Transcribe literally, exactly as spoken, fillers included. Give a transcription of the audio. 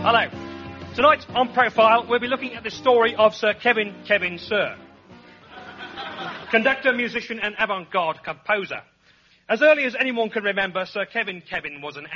Hello. Tonight on Profile, we'll be looking at the story of Sir Kevin Kevin Sir. Conductor, musician and avant-garde composer. As early as anyone can remember, Sir Kevin Kevin was an